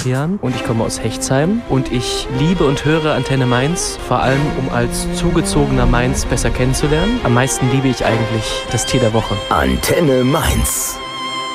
Adrian und ich komme aus Hechtsheim und ich liebe und höre Antenne Mainz, vor allem um als zugezogener Mainz besser kennenzulernen. Am meisten liebe ich eigentlich das Tier der Woche. Antenne Mainz.